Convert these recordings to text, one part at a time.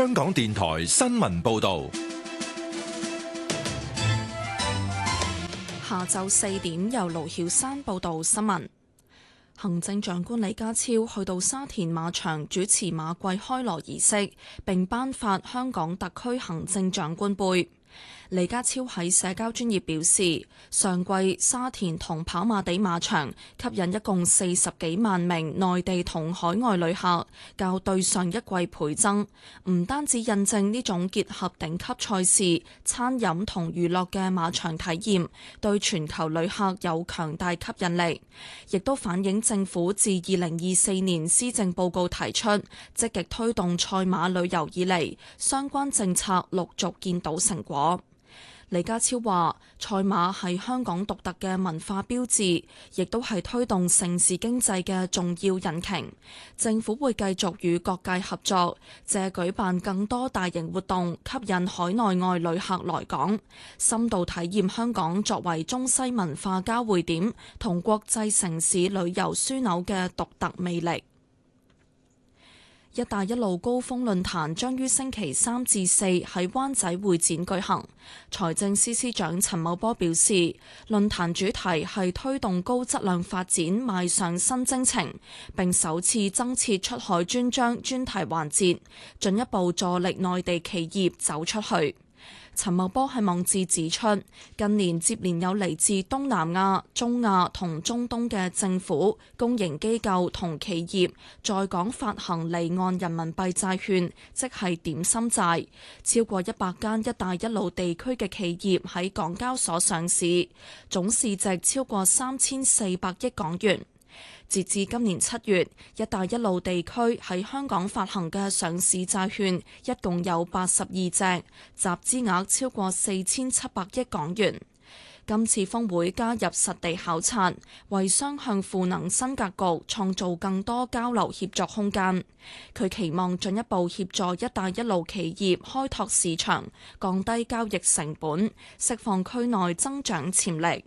香港電台新聞報道。 下晝4點，由盧曉珊報道新聞。行政長官李家超去到沙田馬場主持馬季開鑼儀式，並頒發香港特區行政長官杯。李家超喺社交專頁表示，上季沙田同跑馬地馬場吸引一共40幾萬名內地同海外旅客，較對上一季倍增。唔單止印證呢種結合頂級賽事、餐飲同娛樂嘅馬場體驗對全球旅客有強大吸引力，亦都反映政府自2024年施政報告提出積極推動賽馬旅遊以嚟，相關政策陸續見到成果。李家超話：賽馬係香港獨特嘅文化標誌，亦都係推動城市經濟嘅重要引擎。政府會繼續與各界合作，借舉辦更多大型活動，吸引海內外旅客來港，深度體驗香港作為中西文化交匯點同國際城市旅遊樞紐嘅獨特魅力。一帶一路高峰論壇將於星期3至4喺灣仔會展舉行。財政司司長陳茂波表示，論壇主題係推動高質量發展邁上新征程，並首次增設出海專章專題環節，進一步助力內地企業走出去。陳茂波喺網誌指出，近年接連有嚟自東南亞、中亞同中東嘅政府、公營機構同企業在港發行離岸人民幣債券，即係點心債，超過100間一帶一路地區嘅企業喺港交所上市，總市值超過3400億港元。截至今年7月，一帶一路地區喺香港發行嘅上市債券一共有82隻，集資額超過4700億港元。今次峰會加入實地考察，為雙向賦能新格局創造更多交流協作空間。佢期望進一步協助一帶一路企業開拓市場，降低交易成本，釋放區內增長潛力。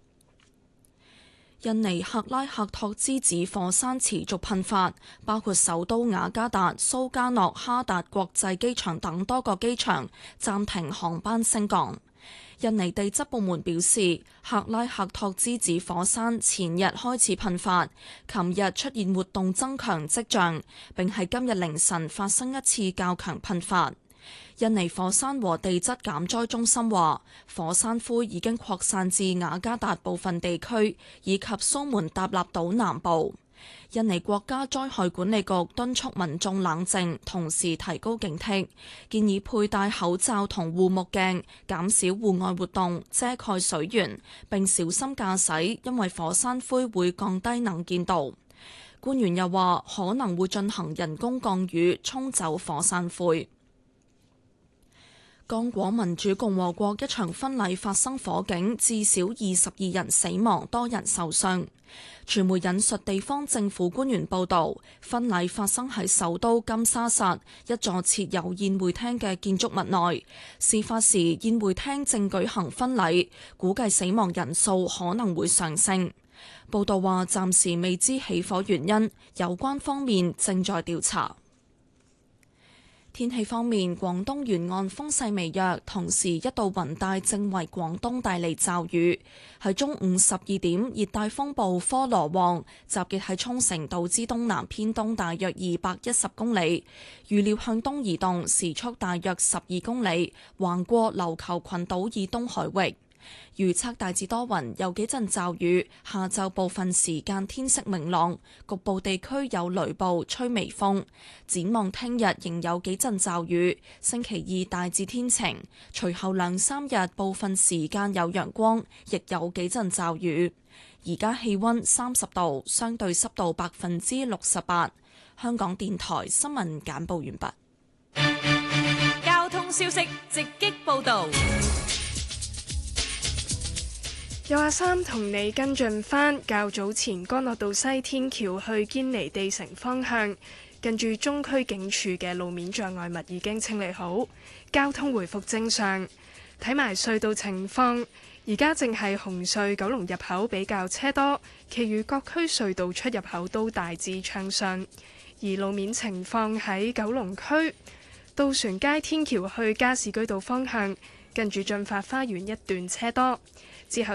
印尼克拉克托之子火山持續噴發，包括首都雅加達、蘇加諾哈達國際機場等多個機場暫停航班升降。印尼地質部門表示，克拉克托之子火山前日開始噴發，琴日出現活動增強跡象，並喺今日凌晨發生一次較強噴發。印尼火山和地質減災中心話，火山灰已經擴散至雅加達部分地區以及蘇門答臘島南部。印尼國家災害管理局敦促民眾冷靜，同時提高警惕，建議佩戴口罩同護目鏡，減少戶外活動，遮蓋水源，並小心駕駛，因為火山灰會降低能見度。官員又話，可能會進行人工降雨，沖走火山灰。剛果民主共和國一場婚禮發生火警，至少22人死亡，多人受傷。傳媒引述地方政府官員報導，婚禮發生喺首都金沙薩一座設有宴會廳嘅建築物內。事發時，宴會廳正舉行婚禮，估計死亡人數可能會上升。報導話，暫時未知起火原因，有關方面正在調查。天氣方面，廣東沿岸風勢微弱，同時一道雲帶正為廣東帶嚟驟雨。喺中午12點，熱帶風暴科羅旺集結喺沖繩島之東南偏東大約210公里，預料向東移動，時速大約12公里，橫過琉球群島以東海域。預測大致多雲，有幾陣驟雨，下晝部分時間天色明朗，局部地區有雷暴，吹微風。展望聽日仍有幾陣驟雨，星期2大致天晴，隨後2-3日部分時間有陽光，亦有幾陣驟雨。而家氣溫30度，相對濕度68%。香港電台新聞簡報完畢。 交通消息直擊報道。 有阿三同你跟進返較早前干諾道西天橋去堅尼地城方向，近住中區警署嘅路面障礙物已經清理好，交通回復正常。睇埋隧道情況，而家正係紅隧九龍入口比較車多，其餘各區隧道出入口都大致暢順。而路面情況喺九龍區渡船街天橋去加士居道方向，近住進發花園一段車多。之後